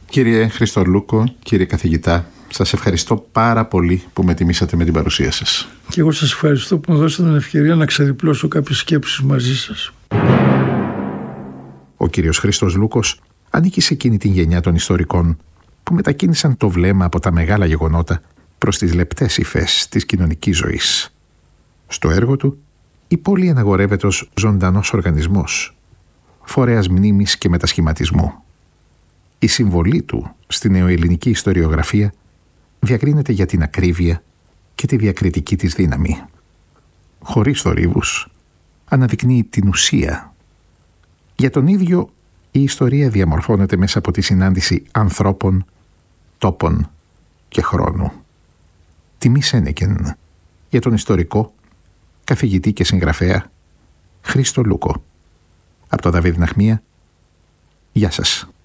Κύριε Χριστολούκο, κύριε καθηγητά, σας ευχαριστώ πάρα πολύ που με τιμήσατε με την παρουσία σας. Και εγώ σας ευχαριστώ που μου δώσατε την ευκαιρία να ξεδιπλώσω κάποιες σκέψεις μαζί σας. Ο κύριος Χρήστος Λούκος ανήκει σε εκείνη την γενιά των ιστορικών που μετακίνησαν το βλέμμα από τα μεγάλα γεγονότα προς τις λεπτές υφές της κοινωνικής ζωής. Στο έργο του, η πόλη αναγορεύεται ως ζωντανός οργανισμός, φορέας μνήμης και μετασχηματισμού. Η συμβολή του στη νεοελληνική ιστοριογραφία διακρίνεται για την ακρίβεια και τη διακριτική της δύναμη. Χωρίς θορύβους, αναδεικνύει την ουσία. Για τον ίδιο, η ιστορία διαμορφώνεται μέσα από τη συνάντηση ανθρώπων, τόπων και χρόνου. Τιμή Σένεκεν για τον ιστορικό, καθηγητή και συγγραφέα Χρήστο Λούκο. Από το Δαβίδ Ναχμία, γεια σας.